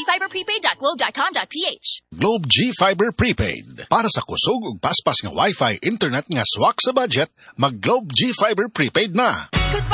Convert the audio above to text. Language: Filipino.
gfiberprepaid.globe.com.ph. Globe G Fiber Prepaid. Para sa kusog ug paspas nga Wi-Fi internet nga swak sa budget, mag Globe G Fiber Prepaid na.